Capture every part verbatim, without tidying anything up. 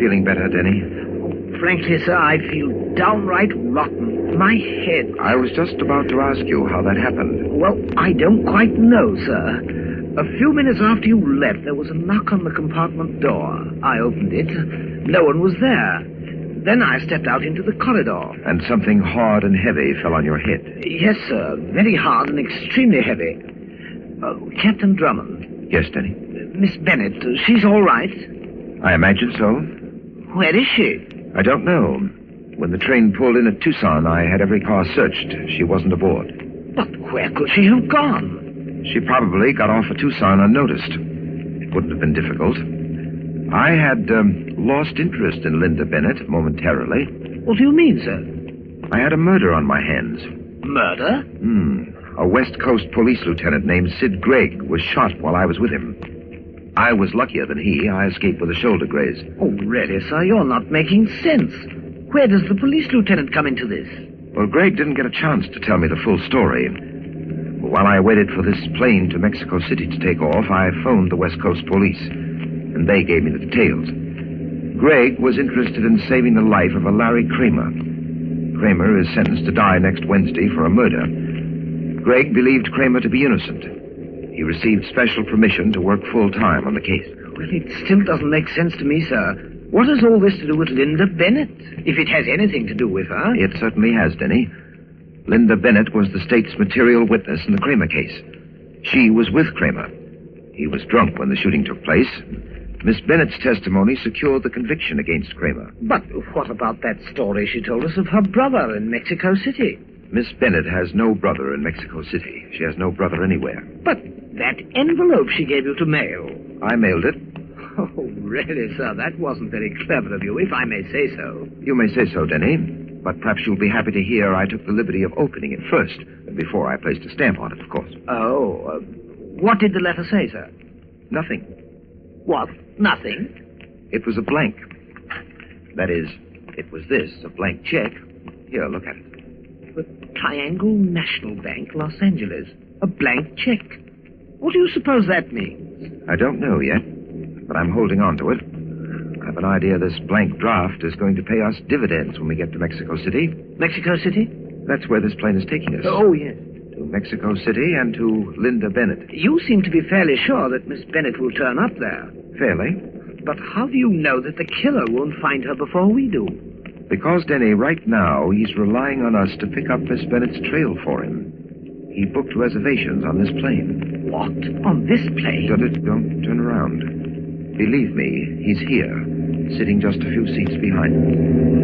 feeling better, Denny? Frankly, sir, I feel downright rotten. My head... I was just about to ask you how that happened. Well, I don't quite know, sir. A few minutes after you left, there was a knock on the compartment door. I opened it. No one was there. Then I stepped out into the corridor. And something hard and heavy fell on your head. Yes, sir. Very hard and extremely heavy. Uh, Captain Drummond. Yes, Denny? Miss Bennett, she's all right? I imagine so. Where is she? I don't know. When the train pulled in at Tucson, I had every car searched. She wasn't aboard. But where could she have gone? She probably got off at Tucson unnoticed. It wouldn't have been difficult. I had um, lost interest in Linda Bennett momentarily. What do you mean, sir? I had a murder on my hands. Murder? Hmm. A West Coast police lieutenant named Sid Gregg was shot while I was with him. I was luckier than he. I escaped with a shoulder graze. Oh, really, sir? You're not making sense. Where does the police lieutenant come into this? Well, Gregg didn't get a chance to tell me the full story. While I waited for this plane to Mexico City to take off, I phoned the West Coast police, and they gave me the details. Gregg was interested in saving the life of a Larry Kramer. Kramer is sentenced to die next Wednesday for a murder. Gregg believed Kramer to be innocent. He received special permission to work full-time on the case. Well, it still doesn't make sense to me, sir. What has all this to do with Linda Bennett? If it has anything to do with her... It certainly has, Denny. Linda Bennett was the state's material witness in the Kramer case. She was with Kramer. He was drunk when the shooting took place. Miss Bennett's testimony secured the conviction against Kramer. But what about that story she told us of her brother in Mexico City? Miss Bennett has no brother in Mexico City. She has no brother anywhere. But that envelope she gave you to mail... I mailed it. Oh, really, sir? That wasn't very clever of you, if I may say so. You may say so, Denny. But perhaps you'll be happy to hear I took the liberty of opening it first, before I placed a stamp on it, of course. Oh, uh, what did the letter say, sir? Nothing. What? Nothing? It was a blank. That is, it was this, a blank check. Here, look at it. The Triangle National Bank, Los Angeles. A blank check. What do you suppose that means? I don't know yet, but I'm holding on to it. I have an idea this blank draft is going to pay us dividends when we get to Mexico City. Mexico City? That's where this plane is taking us. Oh, yes. To Mexico City and to Linda Bennett. You seem to be fairly sure that Miss Bennett will turn up there. Fairly. But how do you know that the killer won't find her before we do? Because, Denny, right now, he's relying on us to pick up Miss Bennett's trail for him. He booked reservations on this plane. What? On this plane? Don't, don't turn around. Believe me, he's here, sitting just a few seats behind us.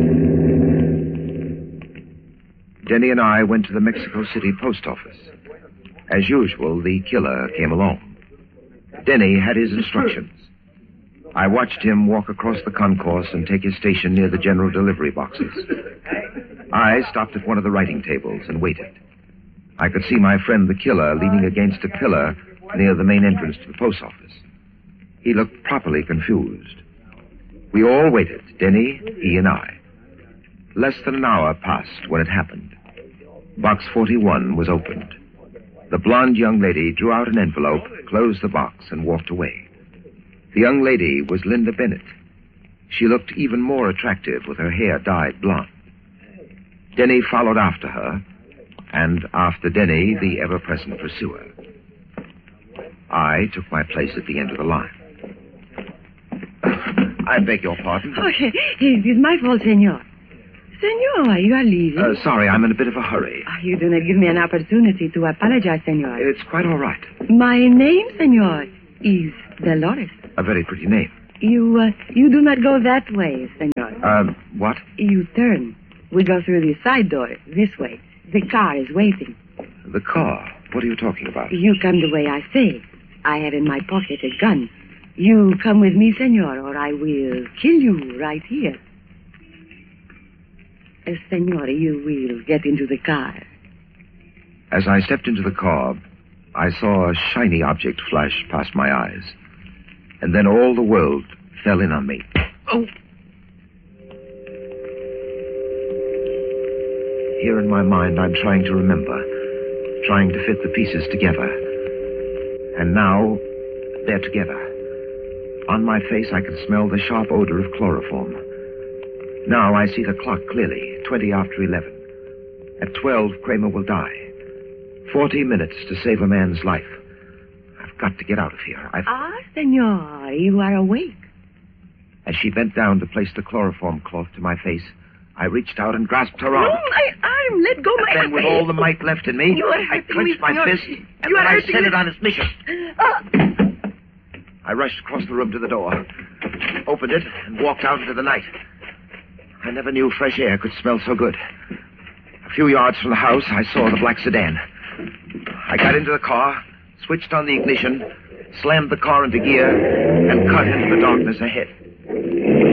Denny and I went to the Mexico City post office. As usual, the killer came along. Denny had his instructions. I watched him walk across the concourse and take his station near the general delivery boxes. I stopped at one of the writing tables and waited. I could see my friend the killer leaning against a pillar near the main entrance to the post office. He looked properly confused. We all waited, Denny, he, and I. Less than an hour passed when it happened. Box forty-one was opened. The blonde young lady drew out an envelope, closed the box, and walked away. The young lady was Linda Bennett. She looked even more attractive with her hair dyed blonde. Denny followed after her, and after Denny, the ever-present pursuer. I took my place at the end of the line. I beg your pardon. Oh, it is my fault, senor. Senor, you are leaving. Uh, sorry, I'm in a bit of a hurry. Oh, you do not give me an opportunity to apologize, senor. It's quite all right. My name, senor, is Dolores. A very pretty name. You, uh, you do not go that way, senor. Uh, what? You turn. We go through the side door, this way. The car is waiting. The car? What are you talking about? You come the way I say. I have in my pocket a gun. You come with me, senor, or I will kill you right here. Uh, senor, you will get into the car. As I stepped into the car, I saw a shiny object flash past my eyes. And then all the world fell in on me. Oh! Here in my mind, I'm trying to remember, trying to fit the pieces together. And now, they're together. On my face, I could smell the sharp odor of chloroform. Now I see the clock clearly, twenty after eleven. At twelve, Kramer will die. Forty minutes to save a man's life. I've got to get out of here. I've... Ah, senor, you are awake. As she bent down to place the chloroform cloth to my face, I reached out and grasped her arm. Oh, my arm! Let go my And then, with all the might left in me, You are I hurting me, clenched my senor. fist, You and are then I hurting set me. it on its mission. Ah. I rushed across the room to the door, opened it, and walked out into the night. I never knew fresh air could smell so good. A few yards from the house, I saw the black sedan. I got into the car, switched on the ignition, slammed the car into gear, and cut into the darkness ahead.